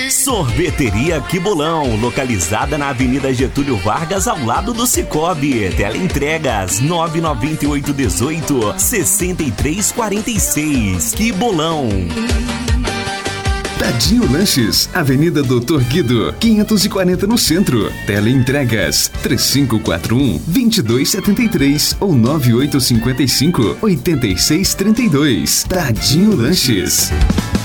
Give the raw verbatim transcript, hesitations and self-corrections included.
Sorveteria Que Bolão, localizada na Avenida Getúlio Vargas, ao lado do Cicobi. Teleentregas nove nove oito um oito, seis três quatro seis. Que Bolão. Tadinho Lanches, Avenida Doutor Guido, quinhentos e quarenta no centro. Teleentregas três cinco quatro um, dois dois sete três ou nove oito cinco cinco, oito seis três dois. Tadinho Lanches.